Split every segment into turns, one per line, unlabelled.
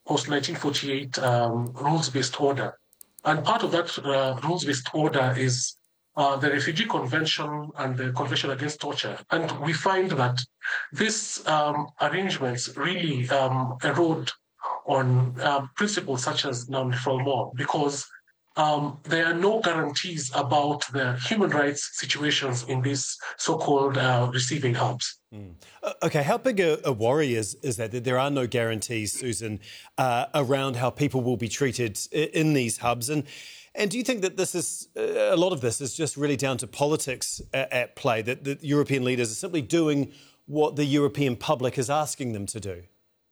post-1948 rules-based order. And part of that rules-based order is the Refugee Convention and the Convention Against Torture. And we find that these arrangements really erode on principles such as non-refoulement because there are no guarantees about the human rights situations in these so-called receiving hubs.
OK, how big a worry is that there are no guarantees, Susan, around how people will be treated in these hubs? And do you think that this is a lot of this is just really down to politics at play, that the European leaders are simply doing what the European public is asking them to do?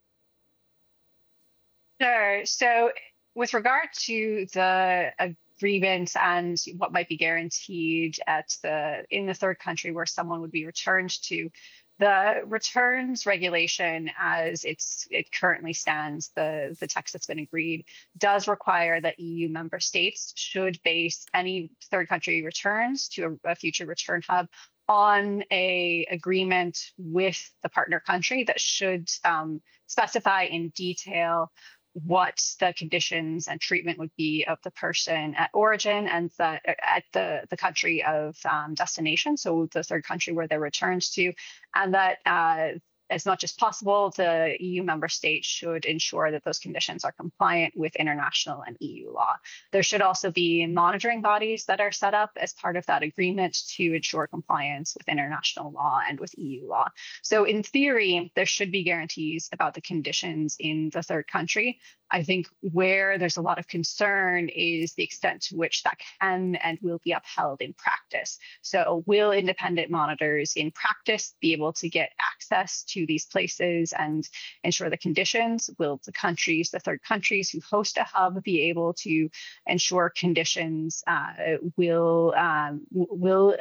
Sure. So with regard to the agreement and what might be guaranteed in the third country where someone would be returned to, the returns regulation, as it currently stands, the text that's been agreed, does require that EU member states should base any third country returns to a future return hub on a agreement with the partner country that should specify in detail what the conditions and treatment would be of the person at origin and at the country of destination, so the third country where they're returned to, and that as much as possible, the EU member states should ensure that those conditions are compliant with international and EU law. There should also be monitoring bodies that are set up as part of that agreement to ensure compliance with international law and with EU law. So in theory, there should be guarantees about the conditions in the third country. I think where there's a lot of concern is the extent to which that can and will be upheld in practice. So will independent monitors in practice be able to get access to these places and ensure the conditions? Will the third countries who host a hub be able to ensure conditions? What will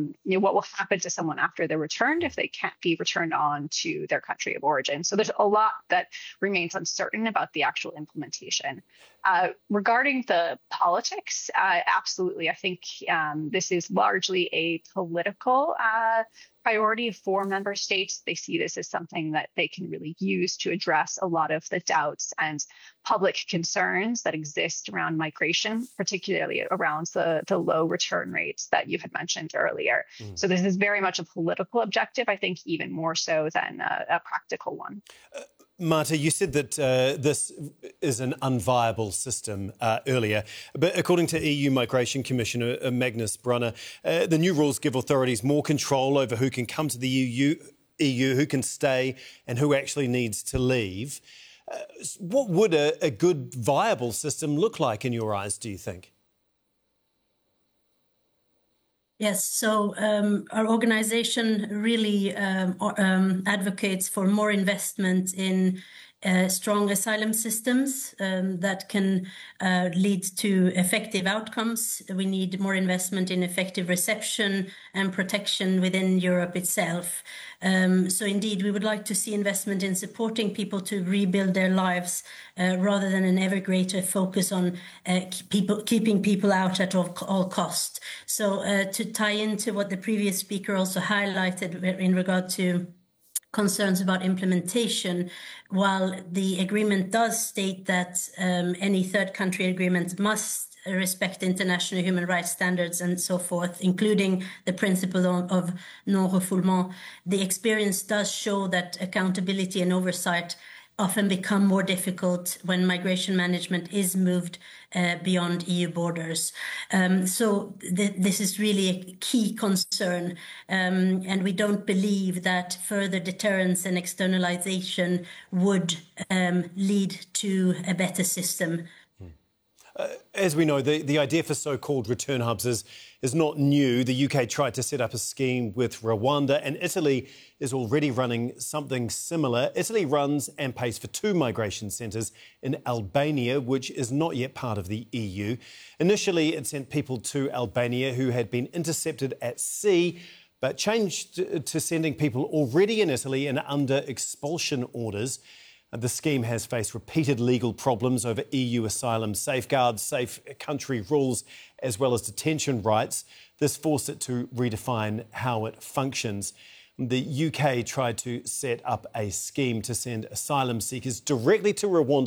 happen to someone after they're returned if they can't be returned on to their country of origin? So there's a lot that remains uncertain about the actual implementation. Regarding the politics, absolutely. I think this is largely a political priority for member states. They see this as something that they can really use to address a lot of the doubts and public concerns that exist around migration, particularly around the low return rates that you had mentioned earlier. So this is very much a political objective, I think even more so than a practical one.
Marta, you said that this is an unviable system earlier, but according to EU Migration Commissioner Magnus Brunner, the new rules give authorities more control over who can come to the EU, who can stay and who actually needs to leave. What would a good, viable system look like in your eyes, do you think?
Yes, so our organization really advocates for more investment in strong asylum systems that can lead to effective outcomes. We need more investment in effective reception and protection within Europe itself. So indeed, we would like to see investment in supporting people to rebuild their lives rather than an ever greater focus on keeping people out at all costs. So to tie into what the previous speaker also highlighted in regard to concerns about implementation, while the agreement does state that any third country agreement must respect international human rights standards and so forth, including the principle of non-refoulement, the experience does show that accountability and oversight often become more difficult when migration management is moved beyond EU borders. So this is really a key concern, and we don't believe that further deterrence and externalization would lead to a better system.
As we know, the idea for so-called return hubs is not new. The UK tried to set up a scheme with Rwanda, and Italy is already running something similar. Italy runs and pays for 2 migration centres in Albania, which is not yet part of the EU. Initially, it sent people to Albania who had been intercepted at sea, but changed to sending people already in Italy and under expulsion orders. The scheme has faced repeated legal problems over EU asylum safeguards, safe country rules, as well as detention rights. This forced it to redefine how it functions. The UK tried to set up a scheme to send asylum seekers directly to Rwanda